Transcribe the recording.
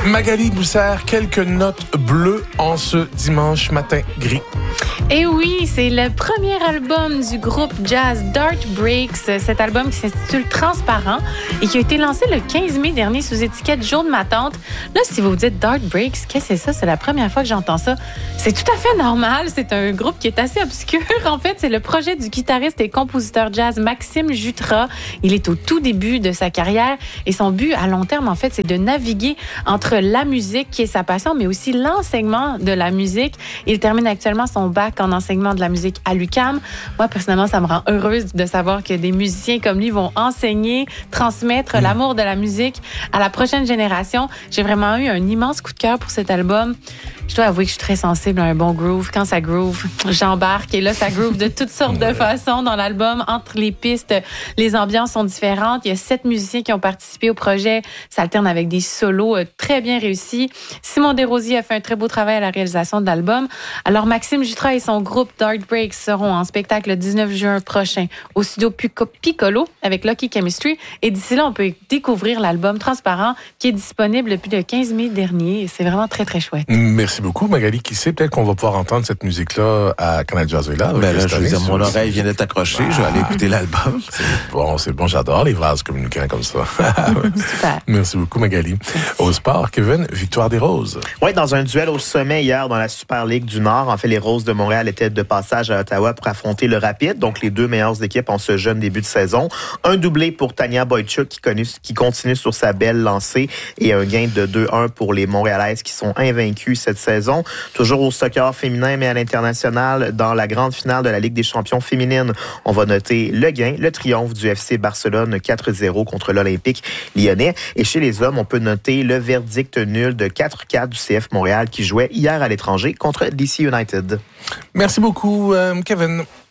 Magali Boussard, quelques notes bleues en ce dimanche matin gris. Et oui, c'est le premier album du groupe jazz Dart Breaks. Cet album qui s'intitule Transparent et qui a été lancé le 15 mai dernier sous étiquette Joe de ma tante. Là, si vous vous dites Dart Breaks, qu'est-ce que c'est ça? C'est la première fois que j'entends ça. C'est tout à fait normal. C'est un groupe qui est assez obscur. En fait, c'est le projet du guitariste et compositeur jazz Maxime Jutras. Il est au tout début de sa carrière et son but à long terme, en fait, c'est de naviguer entre la musique, qui est sa passion, mais aussi l'enseignement de la musique. Il termine actuellement son bac en enseignement de la musique à l'UQAM. Moi, personnellement, ça me rend heureuse de savoir que des musiciens comme lui vont enseigner, transmettre l'amour de la musique à la prochaine génération. J'ai vraiment eu un immense coup de cœur pour cet album. Je dois avouer que je suis très sensible à un bon groove. Quand ça groove, j'embarque. Et là, ça groove de toutes sortes de façons dans l'album. Entre les pistes, les ambiances sont différentes. Il y a 7 musiciens qui ont participé au projet. Ça alterne avec des solos très bien réussis. Simon Desrosiers a fait un très beau travail à la réalisation de l'album. Alors, Maxime Jutras et son groupe Dart Breaks seront en spectacle le 19 juin prochain au studio Piccolo avec Lucky Chemistry. Et d'ici là, on peut découvrir l'album Transparent qui est disponible depuis le 15 mai dernier. Et c'est vraiment très, très chouette. Merci beaucoup, Magali. Qui sait, peut-être qu'on va pouvoir entendre cette musique-là à Canal Jazz là. Ben là, je veux dire, mon oreille vient d'être accrochée. Je vais aller écouter l'album. C'est bon, j'adore les vases communicants comme ça. Super. Merci beaucoup, Magali. Au sport, Kevin, victoire des Roses. Oui, dans un duel au sommet hier dans la Super Ligue du Nord, en fait, les Roses de Montréal étaient de passage à Ottawa pour affronter le Rapide, donc les deux meilleures équipes en ce jeune début de saison. Un doublé pour Tania Boychuk qui continue sur sa belle lancée et un gain de 2-1 pour les Montréalaises qui sont invaincus cette saison. Toujours au soccer féminin, mais à l'international, dans la grande finale de la Ligue des champions féminines, on va noter le gain, le triomphe du FC Barcelone 4-0 contre l'Olympique lyonnais. Et chez les hommes, on peut noter le verdict nul de 4-4 du CF Montréal qui jouait hier à l'étranger contre DC United. Merci beaucoup, Kevin.